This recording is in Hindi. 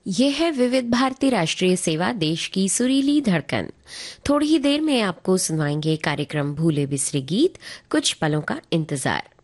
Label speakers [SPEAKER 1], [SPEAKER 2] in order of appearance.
[SPEAKER 1] यह है विविध भारती राष्ट्रीय सेवा, देश की सुरीली धड़कन। थोड़ी ही देर में आपको सुनाएंगे कार्यक्रम भूले बिसरे गीत, कुछ पलों का इंतजार।